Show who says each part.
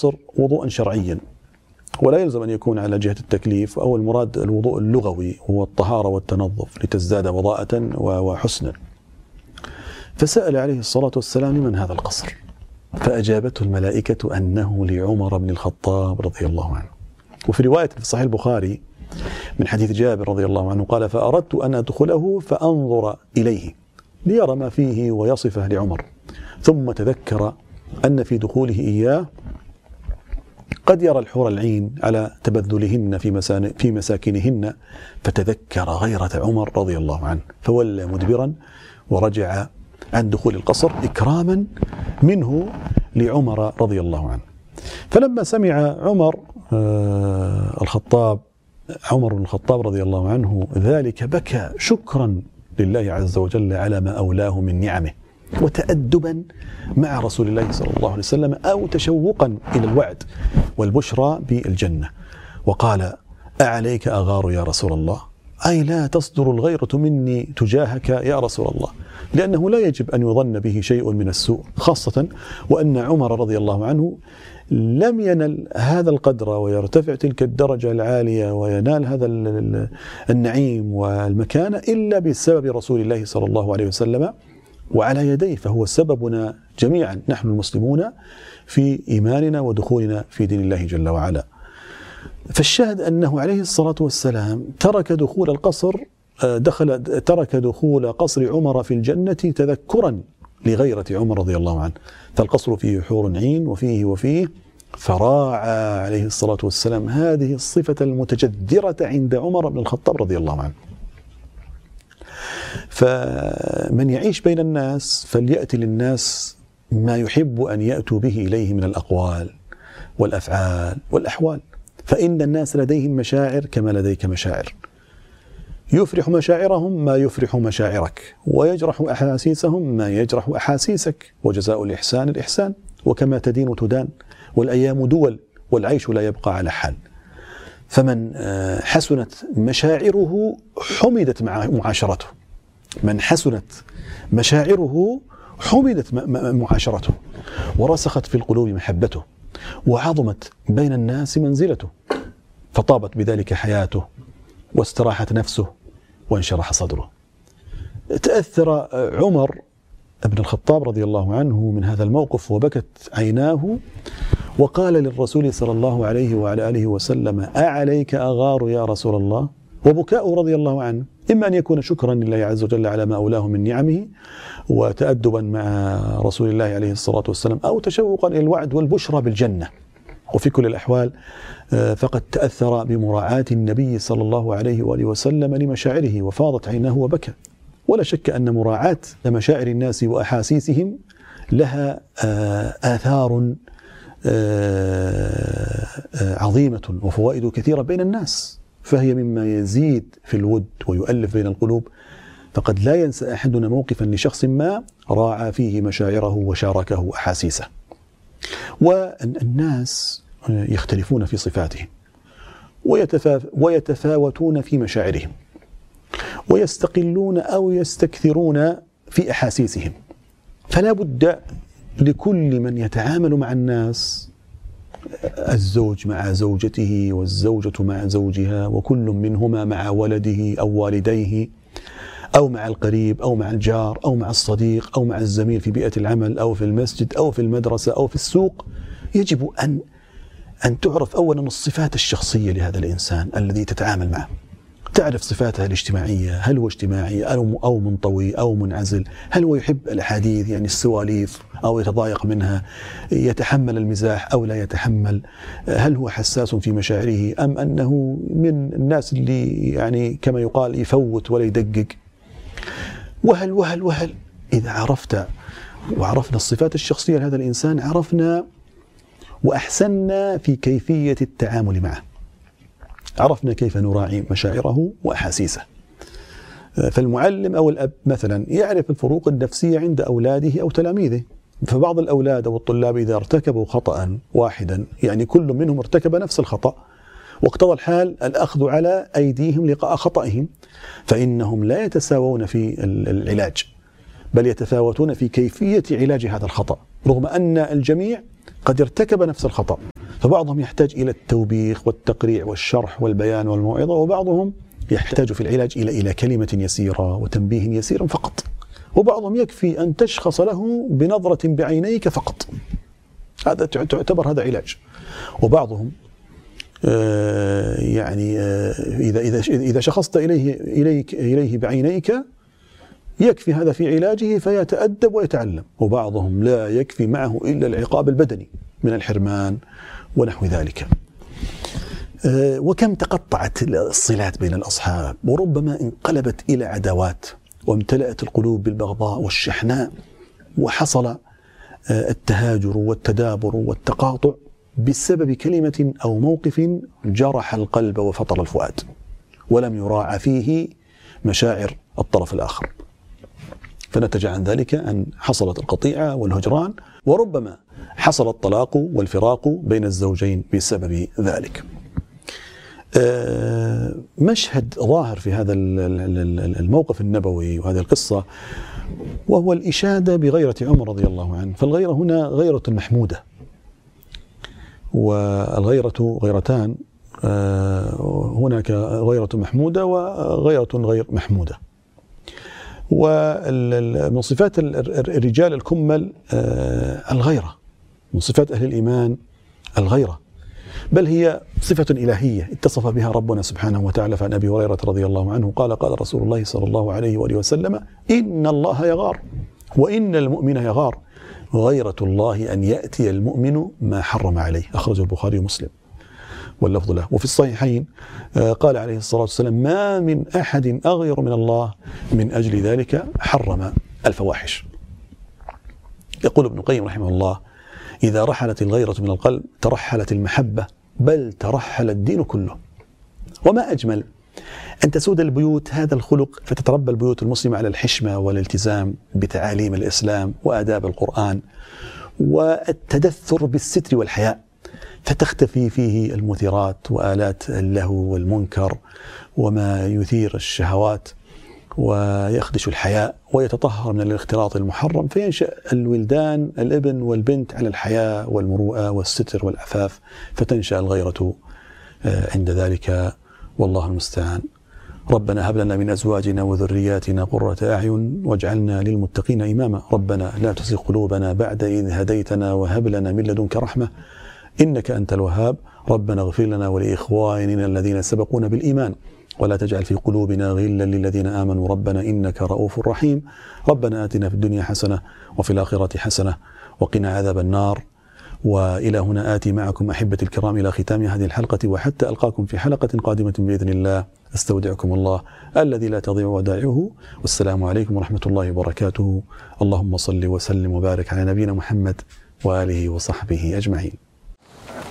Speaker 1: القصر وضوءا شرعيا، ولا يلزم أن يكون على جهة التكليف، أو المراد الوضوء اللغوي هو الطهارة والتنظف لتزداد وضاءة وحسنا. فسأل عليه الصلاة والسلام: لمن هذا القصر؟ فأجابته الملائكة أنه لعمر بن الخطاب رضي الله عنه. وفي رواية في صحيح البخاري من حديث جابر رضي الله عنه قال: فأردت أن أدخله فأنظر إليه ليرى ما فيه ويصفه لعمر، ثم تذكر أن في دخوله إياه قد يرى الحور العين على تبذلهن في مساكنهن، فتذكر غيرة عمر رضي الله عنه فولى مدبرا ورجع عن دخول القصر إكراما منه لعمر رضي الله عنه. فلما سمع عمر بن الخطاب رضي الله عنه ذلك بكى شكرا لله عز وجل على ما أولاه من نعمه، وتأدبا مع رسول الله صلى الله عليه وسلم، أو تشوقا إلى الوعد والبشرى بالجنة، وقال: أعليك أغار يا رسول الله؟ أي لا تصدر الغيرة مني تجاهك يا رسول الله، لأنه لا يجب أن يظن به شيء من السوء، خاصة وأن عمر رضي الله عنه لم ينل هذا القدر ويرتفع تلك الدرجة العالية وينال هذا النعيم والمكانة إلا بسبب رسول الله صلى الله عليه وسلم وعلى يديه، فهو سببنا جميعا نحن المسلمون في إيماننا ودخولنا في دين الله جل وعلا. فالشاهد أنه عليه الصلاة والسلام ترك دخول القصر ترك دخول قصر عمر في الجنة تذكرا لغيرة عمر رضي الله عنه، فالقصر فيه حور عين وفيه، فراعى عليه الصلاة والسلام هذه الصفة المتجذرة عند عمر بن الخطاب رضي الله عنه. فمن يعيش بين الناس فليأتي للناس ما يحب أن يأتوا به إليه من الأقوال والأفعال والأحوال، فإن الناس لديهم مشاعر كما لديك مشاعر، يفرح مشاعرهم ما يفرح مشاعرك، ويجرح أحاسيسهم ما يجرح أحاسيسك، وجزاء الإحسان الإحسان، وكما تدين تدان، والأيام دول، والعيش لا يبقى على حال. فمن حسنت مشاعره حمدت معاشرته، من حسنت مشاعره حمدت معاشرته، ورسخت في القلوب محبته، وعظمت بين الناس منزلته، فطابت بذلك حياته، واستراحت نفسه، وانشرح صدره. تأثر عمر بن الخطاب رضي الله عنه من هذا الموقف وبكت عيناه، وقال للرسول صلى الله عليه وعلى آله وسلم: أعليك أغار يا رسول الله؟ وبكاؤه رضي الله عنه إما أن يكون شكرا لله عز وجل على ما أولاه من نعمه وتأدبا مع رسول الله عليه الصلاة والسلام، أو تشوقا إلى الوعد والبشرى بالجنة. وفي كل الأحوال فقد تأثر بمراعاة النبي صلى الله عليه وآله وسلم لمشاعره، وفاضت عيناه وبكى. ولا شك أن مراعاة مشاعر الناس وأحاسيسهم لها آثار عظيمة وفوائد كثيرة بين الناس، فهي مما يزيد في الود ويؤلف بين القلوب. فقد لا ينسى أحدنا موقفا لشخص ما راعى فيه مشاعره وشاركه أحاسيسه. والناس يختلفون في صفاتهم، ويتفاوتون في مشاعرهم، ويستقلون أو يستكثرون في أحاسيسهم. فلا بد لكل من يتعامل مع الناس، الزوج مع زوجته والزوجة مع زوجها، وكل منهما مع ولده أو والديه، أو مع القريب أو مع الجار أو مع الصديق أو مع الزميل في بيئة العمل أو في المسجد أو في المدرسة أو في السوق، يجب أن تعرف أولا الصفات الشخصية لهذا الإنسان الذي تتعامل معه. تعرف صفاته الاجتماعية، هل هو اجتماعي أو منطوي أو منعزل، هل هو يحب الأحاديث يعني السواليف أو يتضايق منها، يتحمل المزاح أو لا يتحمل، هل هو حساس في مشاعره أم أنه من الناس اللي يعني كما يقال يفوت ولا يدقق. وهل إذا عرفت وعرفنا الصفات الشخصية لهذا الإنسان، عرفنا وأحسننا في كيفية التعامل معه، عرفنا كيف نراعي مشاعره وأحاسيسه. فالمعلم أو الأب مثلا يعرف الفروق النفسية عند أولاده أو تلاميذه، فبعض الأولاد أو الطلاب إذا ارتكبوا خطأ واحدا، يعني كل منهم ارتكب نفس الخطأ، واقتضى الحال الأخذ على أيديهم لقاء خطئهم، فإنهم لا يتساوون في العلاج، بل يتفاوتون في كيفية علاج هذا الخطأ، رغم أن الجميع قد ارتكب نفس الخطأ. فبعضهم يحتاج إلى التوبيخ والتقريع والشرح والبيان والموعظة، وبعضهم يحتاج في العلاج إلى كلمة يسيرة وتنبيه يسير فقط، وبعضهم يكفي أن تشخص له بنظرة بعينيك فقط، هذا تعتبر هذا علاج. وبعضهم يعني إذا شخصت إليه بعينيك يكفي هذا في علاجه فيتأدب ويتعلم، وبعضهم لا يكفي معه إلا العقاب البدني من الحرمان ونحو ذلك. وكم تقطعت الصلات بين الأصحاب، وربما انقلبت إلى عداوات، وامتلأت القلوب بالبغضاء والشحناء، وحصل التهاجر والتدابر والتقاطع بسبب كلمة أو موقف جرح القلب وفطر الفؤاد، ولم يراعى فيه مشاعر الطرف الآخر، فنتج عن ذلك أن حصلت القطيعة والهجران، وربما حصل الطلاق والفراق بين الزوجين بسبب ذلك. مشهد ظاهر في هذا الموقف النبوي وهذه القصة وهو الإشادة بغيرة عمر رضي الله عنه. فالغيرة هنا غيرة محمودة، والغيرة غيرتان، هناك غيرة محمودة وغيرة غير محمودة. ومن صفات الرجال الكمل الغيرة، من صفات أهل الإيمان الغيرة، بل هي صفة إلهية اتصف بها ربنا سبحانه وتعالى. فعن أبي هريرة رضي الله عنه قال قال رسول الله صلى الله عليه وآله وسلم: إن الله يغار وإن المؤمن يغار، غيرة الله أن يأتي المؤمن ما حرم عليه، أخرجه البخاري ومسلم واللفظ له. وفي الصحيحين قال عليه الصلاة والسلام: ما من أحد أغير من الله، من أجل ذلك حرم الفواحش. يقول ابن القيم رحمه الله: إذا رحلت الغيرة من القلب ترحلت المحبة، بل ترحل الدين كله. وما أجمل أن تسود البيوت هذا الخلق، فتتربى البيوت المسلمة على الحشمة والالتزام بتعاليم الإسلام وآداب القرآن والتدثر بالستر والحياء، فتختفي فيه المثيرات وآلات اللهو والمنكر وما يثير الشهوات، ويخدش الحياء ويتطهر من الاختلاط المحرم، فينشأ الولدان الابن والبنت على الحياء والمروءة والستر والعفاف، فتنشأ الغيرة عند ذلك، والله المستعان. ربنا هب لنا من أزواجنا وذرياتنا قرة أعين واجعلنا للمتقين إماما. ربنا لا تزغ قلوبنا بعد إذ هديتنا وهب لنا من لدنك رحمة إنك أنت الوهاب. ربنا اغفر لنا ولإخواننا الذين سبقونا بالإيمان ولا تجعل في قلوبنا غلا للذين آمنوا ربنا إنك رؤوف رحيم. ربنا آتنا في الدنيا حسنة وفي الآخرة حسنة وقنا عذاب النار. وإلى هنا آتي معكم أحبتي الكرام إلى ختام هذه الحلقة، وحتى ألقاكم في حلقة قادمة بإذن الله، أستودعكم الله الذي لا تضيع ودائعه، والسلام عليكم ورحمة الله وبركاته. اللهم صل وسلم وبارك على نبينا محمد وآله وصحبه أجمعين.